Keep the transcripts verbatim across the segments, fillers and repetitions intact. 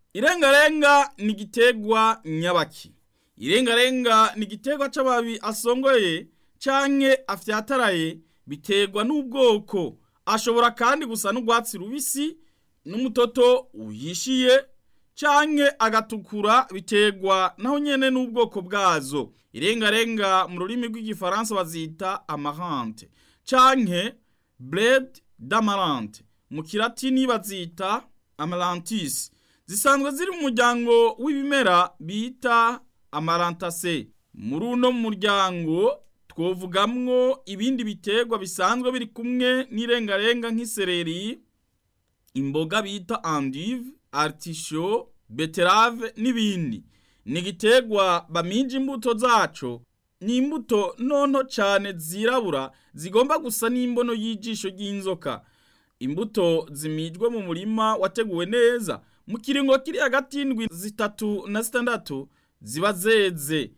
Irengarenga ni igiterwa nyabaki. Irengarenga ni igiterwa c'amababi asongoye canke afyataraye, biterwa n'ubwoko. Ashobora kandi gusa n'urwatsi rubisi n'umutoto uhishiye canke agatukura, biterwa naho nyene n'ubwoko bwazo. Irengarenga mu rurimi rw'igifaransa bazita amarante canke bled d'amarante, mu kilatini bazita amarantis. Zisanzwe ziri mu muryango w'ibimera bita amarantaceae. Muri uno muryango twovugamwo ibindi biterwa bisanzwe biri kumwe n'irengarenga nk'isereri, imboga bita endive, artichaut, beterave n'ibindi. Ni igiterwa bamija imbuto zaco, ni imbuto nonto cane zirabura zigomba gusa n'imbono y'ijisho ry'inzoka. Imbuto zimijwe mu murima wateguwe neza, mu kiringo kiri hagati y'indwi zitatu na zitandatu ziba zeze.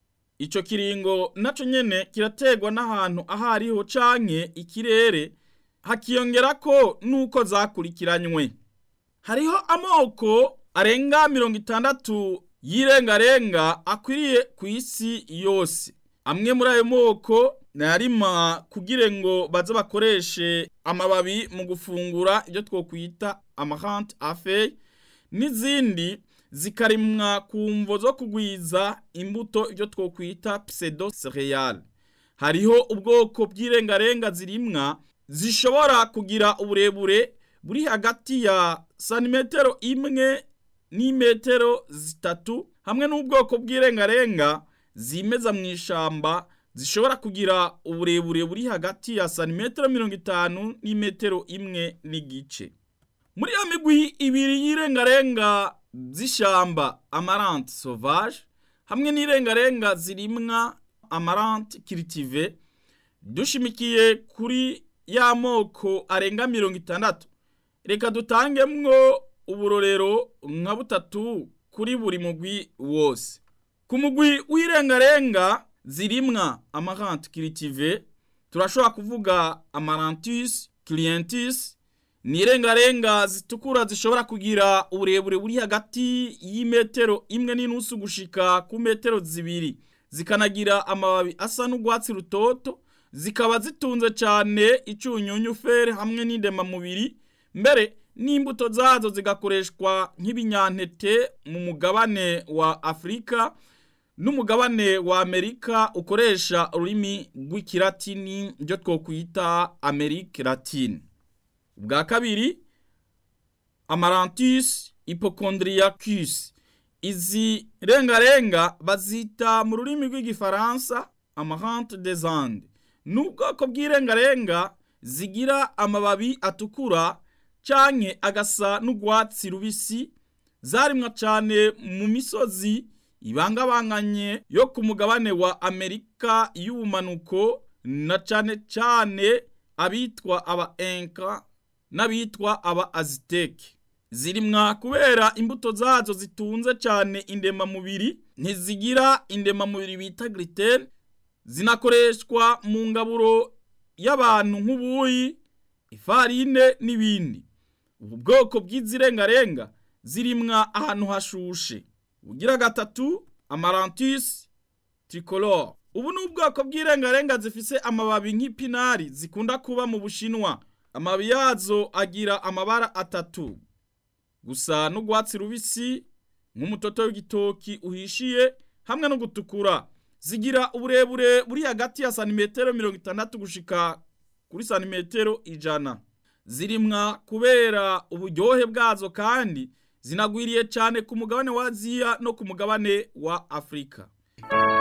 Ico kiringo naco nyene kirategwa n'ahantu ahariho canke ikirere, hakiyongerako nuko zakurikiranywe. Hariho amoko arenga mirongo itandatu y'irengarenga akwiriye ku isi yose. Amwe muri ayo moko narima kugira ngo baze bakoreshe amababi mu gufungura ibyo twokwita amarante à feuilles, n'izindi zikarimwa ku mvo zo kugwiza imbuto ibyo twokwita pseudo céréales. Hariho ubwoko bw'irengarenga zirimwa zishobora kugira uburebure buri hagati ya santimetero imwe n'imetero zitatu, hamwe n'ubwoko bw'irengarenga zimeza mu ishamba zishobora kugira uburebure buri hagati ya santimetero mirongo itanu n'imetero imwe n'igice. Muri ya migwi ibiri y'irengarenga z'ishamba, amarante sauvage hamwe n'irengarenga zirimwa amarante cultivée, dushimikiye kuri ya moko arenga mirongo itandatu, reka dutangemwo uburorero nka butatu kuri buri mugwi wose. Ku mugwi w'irengarenga zirimwa amarante cultivée turashobora kuvuga amarantus clientis. Ni irengarenga zitukura zishobora kugira uburebure buri hagati y'imetero imwe n'inusu gushika ku metero zibiri, zikanagira amababi asa n'urwatsi rutoto, zikaba zitunze cane icunyunyu fere hamwe n'indema mubiri, mbere n'imbuto zazo zigakoreshwa nk'ibinyantete mu mugabane wa Afrika n'umugabane wa Amerika ukoresha ururimi rw'ikilatini ryo twokwita Amerique latine. Bwa kabiri, amarantus hypochondriacus. Izi rengarenga bazita mu rurimi rw'igifaransa amarante des Andes. N'ubwoko bw'irengarenga zigira amababi atukura canke agasa n'urwatsi rubisi, zarimwa cane mu misozi ibangabanganye yo ku mugabane wa Amerika y'ubumanuko, na cane cane abitwa aba Inca n'abitwa aba Aztec. Zirimwa kubera imbuto zazo zitunze cane indema mubiri, ntizigira indema mubiri bita gluten, zinakoreshwa mu ngaburo y'abantu nk'ubuyi, ifarine n'ibindi. Ubu bwoko bw'izirengarenga zirimwa ahantu hashushe. Ugira gatatu, amarantus tricolore. Ubu ni ubwoko bw'irengarenga zifise amababi nk'ipinari zikunda kuba mu Bushinwa. Amababi yazo agira amabara atatu, gusa n'urwatsi rubisi nk'umutoto w'igitoki uhishiye hamwe no gutukura. Zigira uburebure buri hagati ya santimetero mirongo itandatu gushika kuri santimetero ijana. Zirimwa kubera uburyohe bwazo, kandi zinagwiriye cane ku mugabane wa Aziya no ku mugabane wa Afrika.